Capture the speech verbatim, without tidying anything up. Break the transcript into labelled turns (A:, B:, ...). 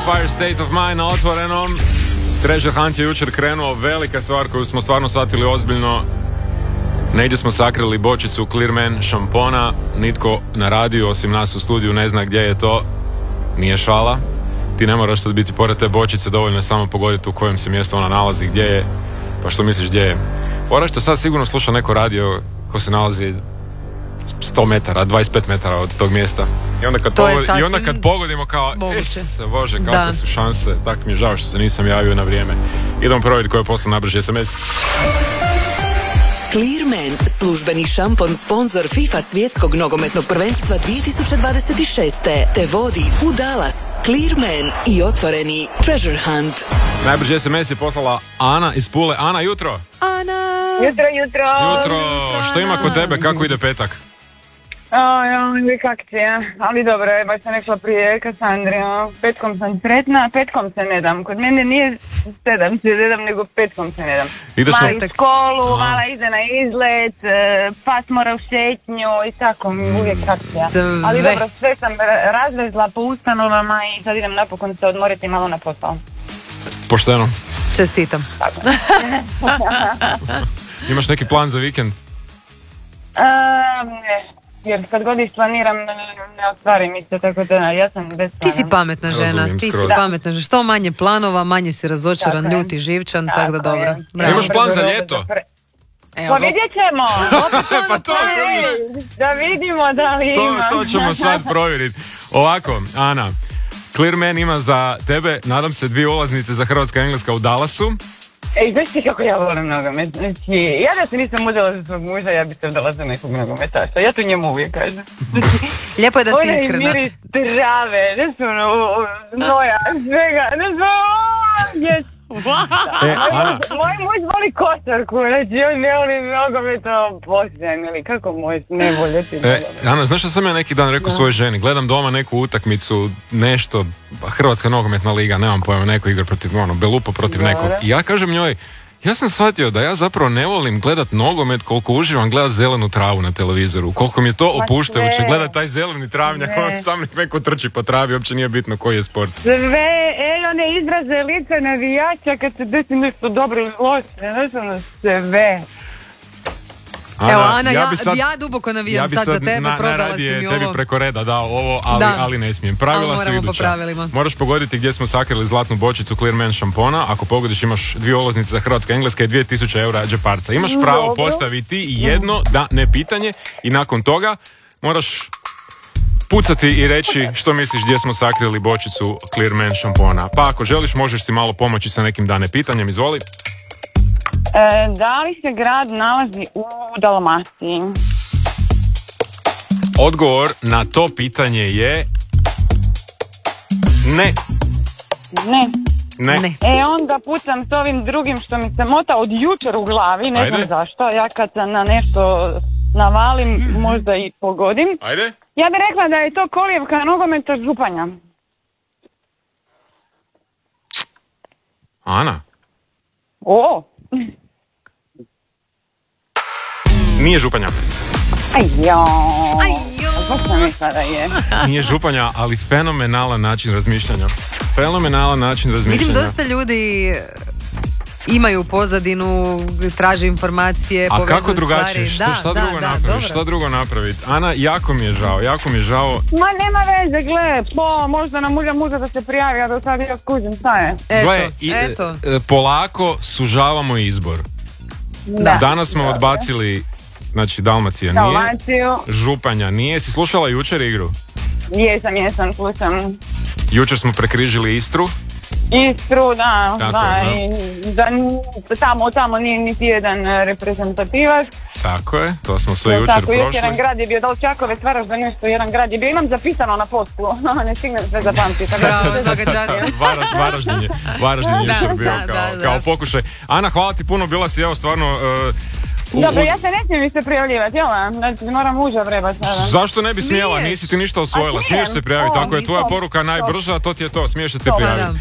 A: Empire State of Mind na Otvorenom. Treasure Hunt je jučer krenuo, velika stvar koju smo stvarno shvatili ozbiljno. Negdje smo sakrili bočicu Clearman šampona. Nitko na radiju osim nas u studiju ne zna gdje je to. Nije šala. Ti ne moraš sad biti pored te bočice, dovoljno je samo pogoditi u kojem se mjestu ona nalazi, gdje je. Pa što misliš gdje je? Moraš to sad sigurno sluša neko radio ko se nalazi sto metara, dvadeset pet metara od tog mjesta. I onda kad, pogod, i onda kad pogodimo kao, es, bože, kakve su šanse. Tak mi je žao što se nisam javio na vrijeme. Idemo provjeriti ko je poslao nabrži es em es.
B: Clearman, službeni šampon, sponsor FIFA svjetskog nogometnog prvenstva dvije tisuće dvadeset šest. te vodi u Dallas. Clearman i otvoreni Treasure Hunt.
A: Najbrži es em es je poslala Ana iz Pule. Ana, jutro!
C: Ana!
D: Jutro, jutro!
A: Jutro! Što ima kod tebe? Kako ide petak?
D: O, uvijek akcija, ali dobro je, baš sam rekla prije Kasandri, petkom sam sretna, petkom se ne dam. Kod mene nije sedam se ne dam, nego petkom se ne dam.
A: Ideš
D: mala
A: na...
D: u školu, Aha. mala ide na izlet, pas mora u šetnju i tako, uvijek akcija. Sve. Ali dobro, sve sam razvezla po ustanovama i sad idem napokon se odmoriti malo na posao.
A: Pošteno.
C: Čestitam.
D: Tako.
A: Imaš neki plan za vikend?
D: Um, ne. Jer kad god isplaniram, ne, ne ostvarim mi se, tako da ja sam bez plana.
C: Ti si pametna žena, Razumijem, ti skroz. si pametna žena. Što manje planova, manje si razočaran, tako ljuti, živčan, tako da dobro.
A: Imaš plan za ljeto?
D: Evo, pa vidjet ćemo.
A: Pa to
D: e, da vidimo da li
A: to,
D: ima.
A: To ćemo sad provjeriti. Ovako, Ana, Clearman ima za tebe, nadam se, dvije ulaznice za Hrvatska-Engleska u Dallasu.
D: Ej, znaš ti kako ja volim nogomet? Znači, ja da se nisam udala za svog muža, ja bi se udala za nekog nogometaša. Ja to njemu uvijek kažem.
C: Lijepo je da si iskrena.
D: Onaj miris trave, ne su ono, znoja, svega, ne su ono, yes.
A: E, Ana.
D: Moj muž voli košarku, znači on ne voli nogomet, posljedno, ili kako možeš ne voljeti nogomet.
A: E, Ana, znaš što sam ja neki dan rekao svojoj ženi? Gledam doma neku utakmicu, nešto, Hrvatska nogometna liga, nemam pojma, neko igra protiv, ono, Belupo protiv Dobre. nekog. I ja kažem njoj, ja sam shvatio da ja zapravo ne volim gledat nogomet koliko uživam gledat zelenu travu na televizoru. Koliko mi je to opuštajuće, gledat taj zeleni travnjak, on sam neko trči po travi, uopće nije bitno koji je sport.
D: Sve, ej, one izraze lica navijača kad se desi nešto dobro ili loše, ne znam, sve.
C: Ana, Evo Ana, ja, ja, sad, ja duboko navijam
A: ja
C: sad, sad za tebe,
A: na,
C: prodala si mi ovo.
A: Tebi preko reda dao ovo, ali, ali ne smijem. Pravila su iduća. Moraš pogoditi gdje smo sakrili zlatnu bočicu Clearman šampona. Ako pogodiš imaš dvije ulaznice za Hrvatska Engleska i dvije tisuće eura džeparca. Imaš pravo Dobro. postaviti jedno da ne pitanje i nakon toga moraš pucati i reći što misliš gdje smo sakrili bočicu Clearman šampona. Pa ako želiš možeš si malo pomoći sa nekim da ne pitanjem, izvoli.
D: E, da li se grad nalazi u Dalmaciji?
A: Odgovor na to pitanje je ne.
D: Ne.
A: Ne.
C: ne.
D: E onda pucam s ovim drugim što mi se mota od jučer u glavi, ne Ajde. znam zašto. Ja kad na nešto navalim, možda i pogodim.
A: Ajde.
D: Ja bih rekla da je to kolijevka nogometa Županja.
A: Ana.
D: O.
A: Nije Županja.
D: Ajjo.
C: Ajjo.
D: Kako sam mislila da je?
A: Nije Županja, ali fenomenalan način razmišljanja. Fenomenalan način razmišljanja.
C: Vidim dosta ljudi imaju pozadinu, traže informacije,
A: a
C: povezuju
A: kako drugačije?
C: stvari.
A: Šta,
C: da,
A: šta
C: da,
A: drugo
C: da,
A: napraviš? Šta drugo napraviti? Ana, jako mi je žao, jako mi je žao.
D: Ma nema veze, gle, po, možda nam muža muža da se prijavi, a da sad ja skužim, šta je?
C: Eto,
A: gle, i,
C: eto.
A: Polako sužavamo izbor.
D: Da.
A: Danas smo Dobre. odbacili, znači Dalmacija nije,
D: Dalmaciju.
A: Županja nije. Si slušala jučer igru?
D: Jesam, jesam, slušam.
A: Jučer smo prekrižili Istru.
D: Istru, da,
A: Tako,
D: da,
A: da.
D: I, da, tamo, tamo nije niti jedan reprezentativaš.
A: Tako je, to smo sve jučer
D: tako,
A: prošli.
D: Još jedan grad je bio, da li Čakovec, Varaždin, nešto, jedan grad je bio, imam zapisano na poslu, ne stignem sve zapamtiti.
C: Bravo, svaka čast.
A: Varaždin je, Varaždin je jučer bio
C: da,
A: kao,
C: da, da.
A: kao pokušaj. Ana, hvala ti puno, bila si evo stvarno... Uh,
D: U, Dobro, ja se ne smijem mi se prijavljivati, jel? Znači, moram muža vrebati sada.
A: Zašto ne bi smijela? Nisi ti ništa osvojila. Smiješ se prijaviti.
C: O,
A: Ako je tvoja poruka najbrža, to ti je to. Smiješ se te prijaviti.